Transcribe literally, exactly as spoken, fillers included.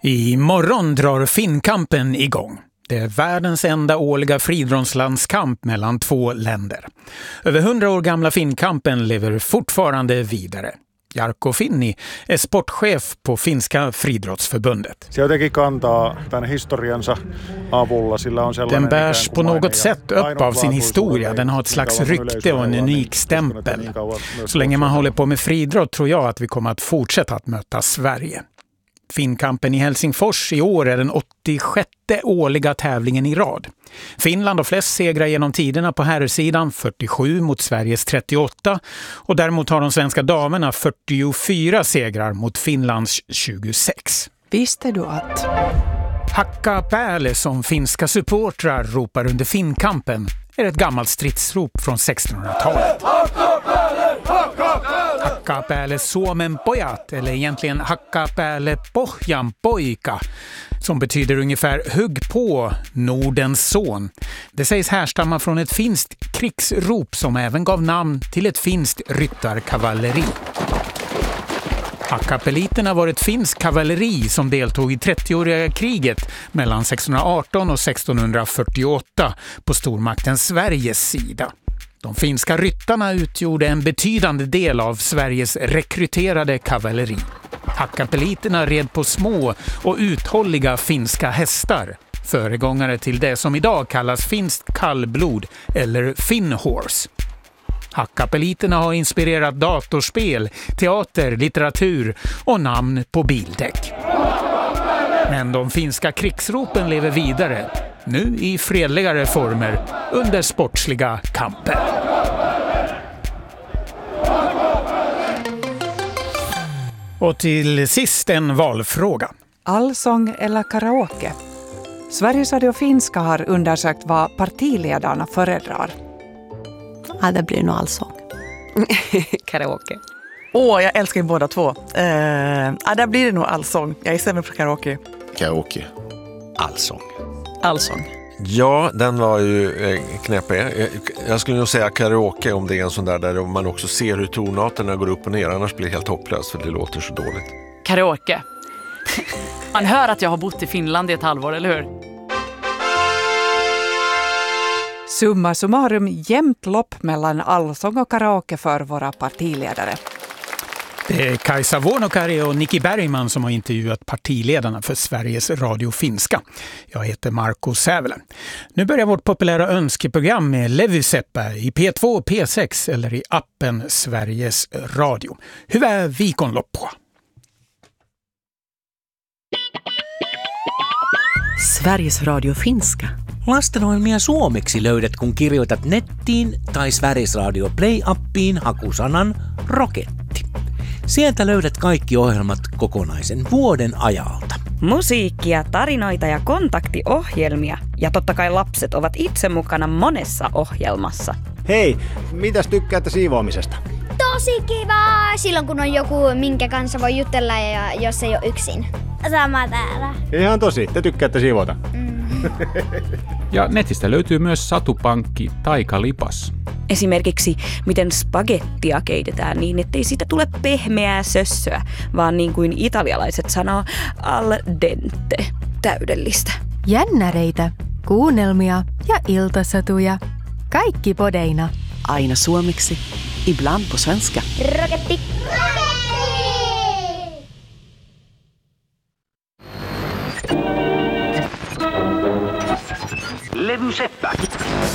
Imorgon drar Finnkampen igång. Det är världens enda årliga friidrottslandskamp mellan två länder. Över hundra år gamla Finnkampen lever fortfarande vidare. Jarkko Finni är sportchef på Finska friidrottsförbundet. Se jotenkin kantaa tämän historiansa avulla, sillä on sellainen. Den bärs på något sätt upp av sin historia. Den har ett slags rykte och en unik stämpel. Så länge man håller på med friidrott tror jag att vi kommer att fortsätta att möta Sverige. Finnkampen i Helsingfors i år är den åttiosjätte årliga tävlingen i rad. Finland har flest segrar genom tiderna på herrsidan, fyrtiosju mot Sveriges trettioåtta. Och däremot har de svenska damerna fyrtiofyra segrar mot Finlands tjugosex. Visste du att... Hacka päälle som finska supportrar ropar under Finnkampen är ett gammalt stridsrop från sextonhundratalet. Hacka päälle Suomen pojat, eller egentligen hacka päälle pohjan pojka, som betyder ungefär hugg på Nordens son. Det sägs härstamma från ett finskt krigsrop som även gav namn till ett finskt ryttarkavalleri. Hakkapeliterna var ett finskt kavalleri som deltog i trettioåriga kriget mellan sextonhundraarton och sextonhundrafyrtioåtta på stormakten Sveriges sida. De finska ryttarna utgjorde en betydande del av Sveriges rekryterade kavalleri. Hakkapeliterna red på små och uthålliga finska hästar, föregångare till det som idag kallas finskt kallblod eller Finnhorse. Hakkapeliterna har inspirerat datorspel, teater, litteratur och namn på bildäck. Men de finska krigsropen lever vidare, nu i fredligare former under sportsliga kamper. Och till sist en valfråga. Allsång eller karaoke? Sveriges Radio Finska har undersökt vad partiledarna föredrar. Ja, det blir nog allsång. Karaoke. Åh, oh, jag älskar ju båda två. Uh, ja, där blir det nog allsång. Jag är sämre på karaoke. Karaoke. Allsång. Allsång. Ja, den var ju knäppig. Jag skulle nog säga karaoke om det är en sån där där man också ser hur tonarterna går upp och ner. Annars blir det helt hopplöst för det låter så dåligt. Karaoke. Man hör att jag har bott i Finland i ett halvår, eller hur? Summa summarum jämnt lopp mellan allsång och karaoke för våra partiledare. Det är Kaisa Vuonokari och Nikki Bergman som har intervjuat partiledarna för Sveriges Radio Finska. Jag heter Marco Sävele. Nu börjar vårt populära önskeprogram med Levy Seppä i P två, P sex eller i appen Sveriges Radio. Hyvää viikonloppua! Sveriges Radio Finska. Lastenohjelmia suomeksi löydät, kun kirjoitat nettiin tai Sveriges Radio Play-appiin hakusanan Roketti. Sieltä löydät kaikki ohjelmat kokonaisen vuoden ajalta. Musiikkia, tarinoita ja kontaktiohjelmia. Ja totta kai lapset ovat itse mukana monessa ohjelmassa. Hei, mitäs tykkäätte siivoamisesta? Tosi kiva! Silloin kun on joku, minkä kanssa voi jutella ja jos ei ole yksin. Sama täällä. Ihan tosi, te tykkäätte siivota. Mm. Ja netistä löytyy myös satupankki Taikalipas. Esimerkiksi miten spagettia keitetään niin, ettei siitä tule pehmeää sössöä, vaan niin kuin italialaiset sanoo al dente, täydellistä. Jännäreitä, kuunnelmia ja iltasatuja. Kaikki podeina. Aina suomeksi, ibland på svenska. Roketti! Levy Seppä.